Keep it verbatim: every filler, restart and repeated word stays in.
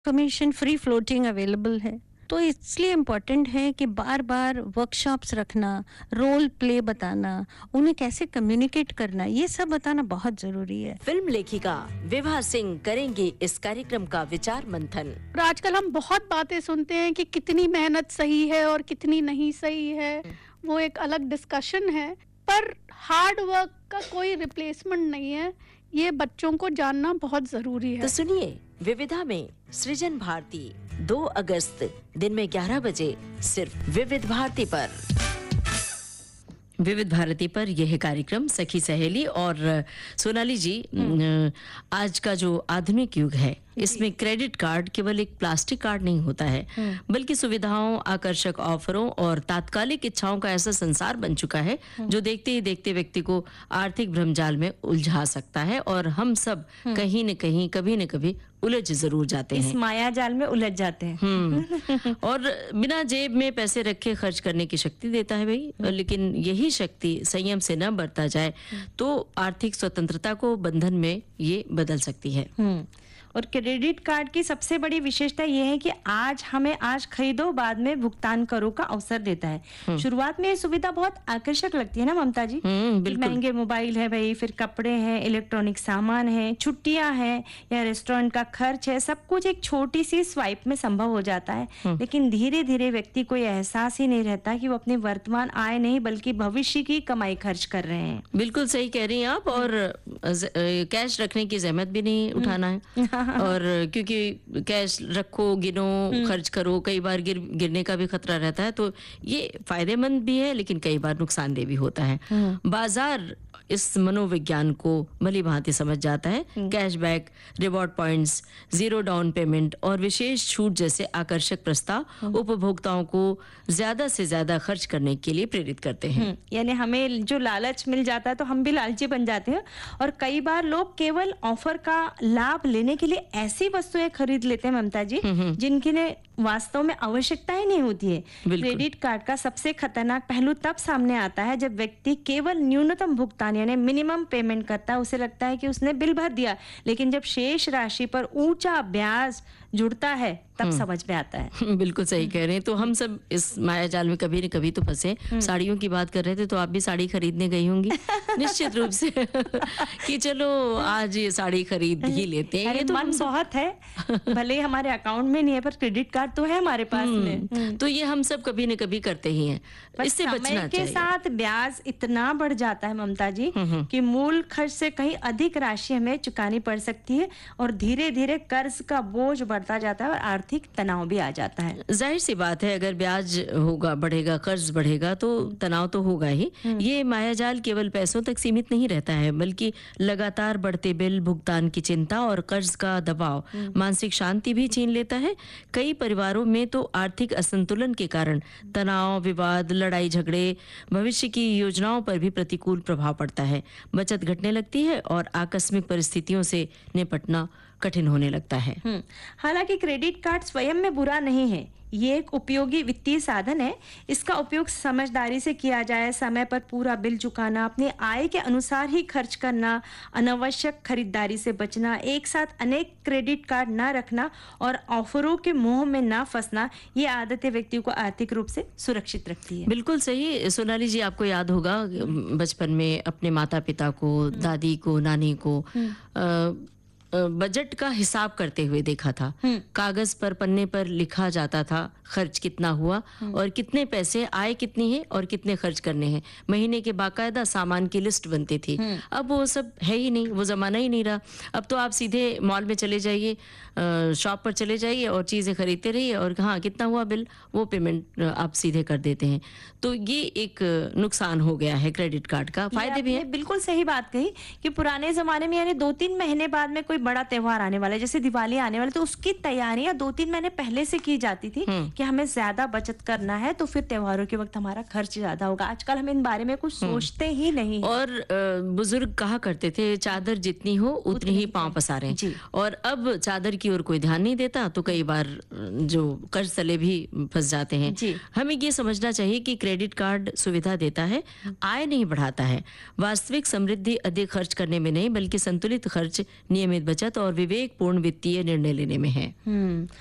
Information free floating available है, तो इसलिए इम्पोर्टेंट है कि बार बार वर्कशॉप्स रखना, रोल प्ले बताना, उन्हें कैसे कम्युनिकेट करना, ये सब बताना बहुत जरूरी है। फिल्म लेखिका विभा सिंह करेंगे इस कार्यक्रम का विचार मंथन। और आजकल हम बहुत बातें सुनते हैं कि कितनी मेहनत सही है और कितनी नहीं सही है, वो एक अलग डिस्कशन है, पर हार्ड वर्क का कोई रिप्लेसमेंट नहीं है, ये बच्चों को जानना बहुत जरूरी है। तो सुनिए विविधा में सृजन भारती दो अगस्त दिन में ग्यारह बजे सिर्फ विविध भारती पर। विविध भारती पर यह कार्यक्रम सखी सहेली। और सोनाली जी, आज का जो आधुनिक युग है इसमें क्रेडिट कार्ड केवल एक प्लास्टिक कार्ड नहीं होता है, बल्कि सुविधाओं, आकर्षक ऑफरों और तात्कालिक इच्छाओं का ऐसा संसार बन चुका है जो देखते ही देखते व्यक्ति को आर्थिक भ्रमजाल में उलझा सकता है, और हम सब कहीं न कहीं कभी न कभी उलझ जरूर जाते हैं, इस माया जाल में उलझ जाते हैं। हम्म और बिना जेब में पैसे रखे खर्च करने की शक्ति देता है भाई, लेकिन यही शक्ति संयम से न बरता जाए तो आर्थिक स्वतंत्रता को बंधन में ये बदल सकती है। और क्रेडिट कार्ड की सबसे बड़ी विशेषता यह है कि आज हमें आज खरीदो बाद में भुगतान करो का अवसर देता है। शुरुआत में ये सुविधा बहुत आकर्षक लगती है ना ममता जी, महंगे मोबाइल है भाई, फिर कपड़े हैं, इलेक्ट्रॉनिक सामान है, छुट्टियां हैं या रेस्टोरेंट का खर्च है, सब कुछ एक छोटी सी स्वाइप में संभव हो जाता है। लेकिन धीरे धीरे व्यक्ति को एहसास ही नहीं रहता कि वो अपनी वर्तमान आय नहीं बल्कि भविष्य की कमाई खर्च कर रहे हैं। बिल्कुल सही कह रही हैं आप। और कैश रखने की जहमत भी नहीं उठाना है, और क्योंकि कैश रखो, गिनो, खर्च करो, कई बार गिर गिरने का भी खतरा रहता है, तो ये फायदेमंद भी है लेकिन कई बार नुकसानदेह भी होता है। बाजार इस मनोविज्ञान को भली भांति समझ जाता है। Cashback, reward points, zero down payment और विशेष छूट जैसे आकर्षक प्रस्ताव उपभोक्ताओं को ज्यादा से ज्यादा खर्च करने के लिए प्रेरित करते हैं। यानी हमें जो लालच मिल जाता है तो हम भी लालची बन जाते हैं, और कई बार लोग केवल ऑफर का लाभ लेने के लिए ऐसी वस्तुएं खरीद लेते हैं ममता जी जिनकी ने वास्तव में आवश्यकता ही नहीं होती है। क्रेडिट कार्ड का सबसे खतरनाक पहलू तब सामने आता है जब व्यक्ति केवल न्यूनतम भुगतान यानी मिनिमम पेमेंट करता है। उसे लगता है कि उसने बिल भर दिया, लेकिन जब शेष राशि पर ऊंचा ब्याज जुड़ता है तब समझ में आता है। बिल्कुल सही कह रहे हैं। तो हम सब इस माया जाल में कभी न कभी तो फंसे। साड़ियों की बात कर रहे थे तो आप भी साड़ी खरीदने गई होंगी निश्चित रूप से कि चलो आज ये साड़ी खरीद ही लेते हैं। अरे तो मन बहुत है, भले हमारे अकाउंट में नहीं है पर क्रेडिट कार्ड तो है हमारे पास में। तो ये हम सब कभी न कभी करते ही हैं, इससे बचना चाहिए। के साथ ब्याज इतना बढ़ जाता है ममता जी कि मूल खर्च से कहीं अधिक राशि हमें चुकानी पड़ सकती है, और धीरे धीरे कर्ज का बोझ बढ़ता जाता है और आर्थिक तनाव भी आ जाता है। जाहिर सी बात है, अगर ब्याज होगा, बढ़ेगा, कर्ज बढ़ेगा तो तनाव तो होगा ही। ये मायाजाल केवल पैसों तक सीमित नहीं रहता है, बल्कि लगातार बढ़ते बिल, भुगतान की चिंता और कर्ज का दबाव मानसिक शांति भी छीन लेता है। कई परिवारों में तो आर्थिक असंतुलन के कारण तनाव, विवाद, लड़ाई झगड़े, भविष्य की योजनाओं पर भी प्रतिकूल प्रभाव पड़ता है। बचत घटने लगती है और आकस्मिक परिस्थितियों से निपटना कठिन होने लगता है। हालांकि क्रेडिट कार्ड स्वयं में बुरा नहीं है, ये एक उपयोगी वित्तीय साधन है। इसका उपयोग समझदारी से किया जाए, समय पर पूरा बिल चुकाना, अपनी आय के अनुसार ही खर्च करना, अनावश्यक खरीदारी से बचना, एक साथ अनेक क्रेडिट कार्ड न रखना और ऑफरों के मोह में न फंसना, ये आदतें व्यक्ति को आर्थिक रूप से सुरक्षित रखती है। बिल्कुल सही। सोनाली जी, आपको याद होगा बचपन में अपने माता पिता को, दादी को, नानी को आ, बजट का हिसाब करते हुए देखा था। कागज पर, पन्ने पर लिखा जाता था खर्च कितना हुआ और कितने पैसे, आय कितनी है और कितने खर्च करने हैं। महीने के बाकायदा सामान की लिस्ट बनती थी। अब वो सब है ही नहीं, वो जमाना ही नहीं रहा। अब तो आप सीधे मॉल में चले जाइए, शॉप पर चले जाइए और चीजें खरीदते रहिए, और हाँ कितना हुआ बिल वो पेमेंट आप सीधे कर देते हैं। तो ये एक नुकसान हो गया है क्रेडिट कार्ड का। फायदे भी है। बिल्कुल सही बात कही कि पुराने जमाने में यानी दो तीन महीने बाद में कोई बड़ा त्योहार आने वाला है, जैसे दिवाली आने वाली, तो उसकी तैयारियां दो तीन महीने पहले से की जाती थी कि हमें ज्यादा बचत करना है, तो फिर त्योहारों के वक्त हमारा खर्च ज्यादा होगा। आजकल हम इन बारे में कुछ सोचते ही नहीं। और बुजुर्ग कहा करते थे चादर जितनी हो उतनी ही पांव पसारें, और अब चादर की ओर कोई ध्यान नहीं देता, तो कई बार जो कर्ज तले भी फंस जाते हैं। हमें ये समझना चाहिए कि क्रेडिट कार्ड सुविधा देता है, आय नहीं बढ़ाता है। वास्तविक समृद्धि अधिक खर्च करने में नहीं बल्कि संतुलित खर्च, नियमित बचत और विवेकपूर्ण वित्तीय निर्णय लेने में है। हम्म